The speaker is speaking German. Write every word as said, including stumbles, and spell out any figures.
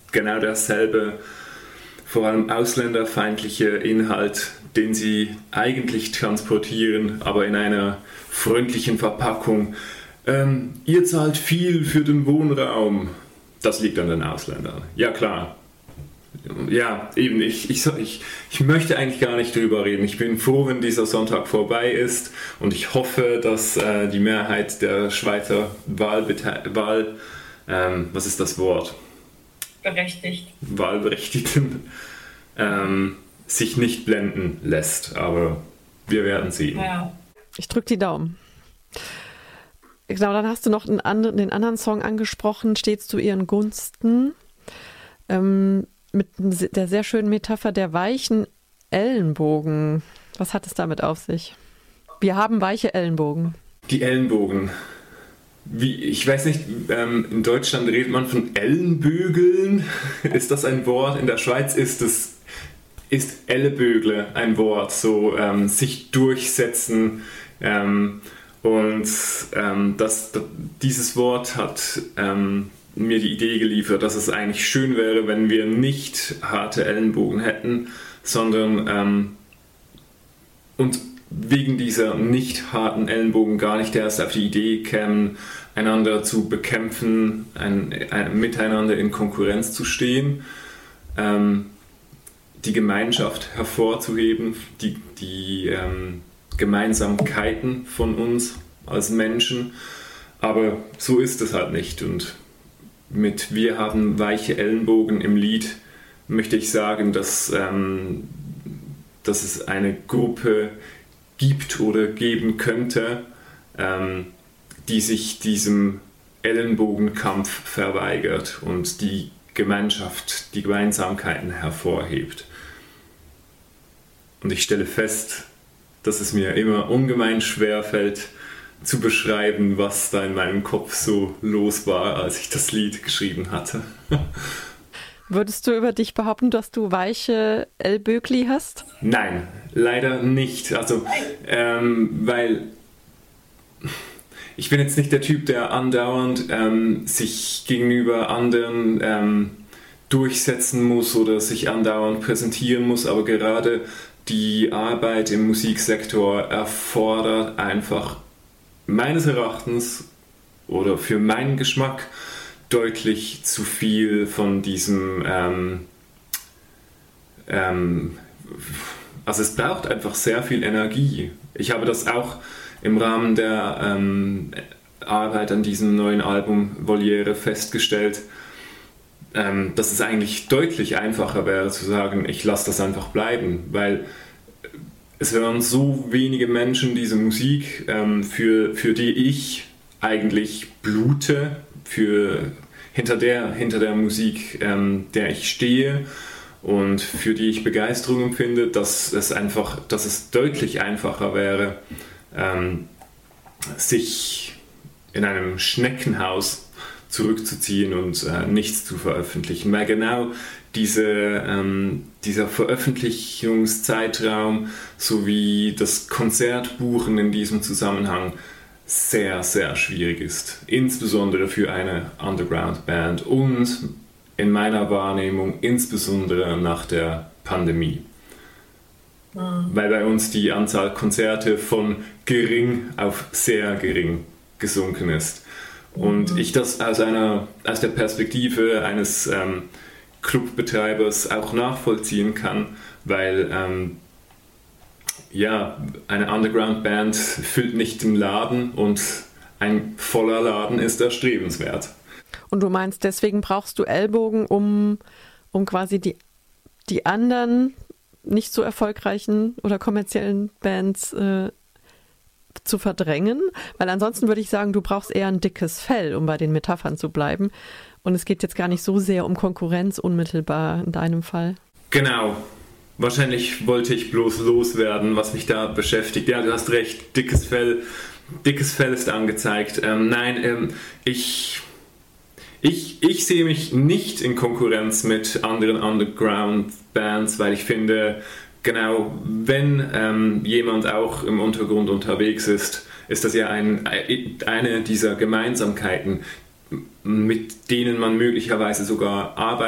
genau derselbe, vor allem ausländerfeindliche Inhalt, den sie eigentlich transportieren, aber in einer freundlichen Verpackung. Ähm, ihr zahlt viel für den Wohnraum. Das liegt an den Ausländern. Ja, klar. Ja, eben, ich, ich, ich, ich möchte eigentlich gar nicht drüber reden. Ich bin froh, wenn dieser Sonntag vorbei ist und ich hoffe, dass äh, die Mehrheit der Schweizer Wahlbete- Wahl, ähm, was ist das Wort? Berechtigt. Wahlberechtigten ähm, sich nicht blenden lässt, aber wir werden sehen. Ja. Ich drücke die Daumen. Genau, dann hast du noch einen anderen, den anderen Song angesprochen, Stets zu ihren Gunsten, ähm, mit der sehr schönen Metapher der weichen Ellenbogen. Was hat es damit auf sich? Wir haben weiche Ellenbogen. Die Ellenbogen. Wie, ich weiß nicht, ähm, in Deutschland redet man von Ellenbögeln. Ist das ein Wort? In der Schweiz ist es ist Ellebögle ein Wort, so ähm, sich durchsetzen. Ähm, und ähm, das, das, dieses Wort hat ähm, mir die Idee geliefert, dass es eigentlich schön wäre, wenn wir nicht harte Ellenbogen hätten, sondern ähm, und wegen dieser nicht harten Ellenbogen gar nicht erst auf die Idee kämen, einander zu bekämpfen, ein, ein, miteinander in Konkurrenz zu stehen, ähm, die Gemeinschaft hervorzuheben, die, die ähm, Gemeinsamkeiten von uns als Menschen. Aber so ist es halt nicht. Und mit Wir haben weiche Ellenbogen im Lied möchte ich sagen, dass, ähm, dass es eine Gruppe gibt oder geben könnte, ähm, die sich diesem Ellenbogenkampf verweigert und die Gemeinschaft, die Gemeinsamkeiten hervorhebt. Und ich stelle fest, dass es mir immer ungemein schwer fällt, zu beschreiben, was da in meinem Kopf so los war, als ich das Lied geschrieben hatte. Würdest du über dich behaupten, dass du weiche Ellbögli hast? Nein, leider nicht. Also, ähm, weil ich bin jetzt nicht der Typ, der andauernd ähm, sich gegenüber anderen ähm, durchsetzen muss oder sich andauernd präsentieren muss, aber gerade die Arbeit im Musiksektor erfordert einfach meines Erachtens oder für meinen Geschmack deutlich zu viel von diesem, ähm, ähm, also es braucht einfach sehr viel Energie. Ich habe das auch im Rahmen der ähm, Arbeit an diesem neuen Album Voliere festgestellt, ähm, dass es eigentlich deutlich einfacher wäre zu sagen, ich lasse das einfach bleiben, weil es hören so wenige Menschen diese Musik, ähm, für, für die ich eigentlich blute, für, hinter, der, hinter der Musik, ähm, der ich stehe und für die ich Begeisterung empfinde, dass es einfach, dass es deutlich einfacher wäre, ähm, sich in einem Schneckenhaus zurückzuziehen und äh, nichts zu veröffentlichen, weil genau diese, ähm, dieser Veröffentlichungszeitraum sowie das Konzertbuchen in diesem Zusammenhang sehr, sehr schwierig ist. Insbesondere für eine Underground-Band und in meiner Wahrnehmung insbesondere nach der Pandemie. Mhm. Weil bei uns die Anzahl Konzerte von gering auf sehr gering gesunken ist. Und ich das aus, einer, aus der Perspektive eines ähm, Clubbetreibers auch nachvollziehen kann, weil ähm, ja, eine Underground-Band füllt nicht den Laden und ein voller Laden ist erstrebenswert. Und du meinst, deswegen brauchst du Ellbogen, um, um quasi die, die anderen nicht so erfolgreichen oder kommerziellen Bands äh, zu verdrängen? Weil ansonsten würde ich sagen, du brauchst eher ein dickes Fell, um bei den Metaphern zu bleiben. Und es geht jetzt gar nicht so sehr um Konkurrenz unmittelbar in deinem Fall. Genau. Wahrscheinlich wollte ich bloß loswerden, was mich da beschäftigt. Ja, du hast recht, dickes Fell, dickes Fell ist angezeigt. Ähm, nein, ähm, ich, ich, ich sehe mich nicht in Konkurrenz mit anderen Underground-Bands, weil ich finde, genau, wenn ähm, jemand auch im Untergrund unterwegs ist, ist das ja ein, eine dieser Gemeinsamkeiten, mit denen man möglicherweise sogar arbeitet.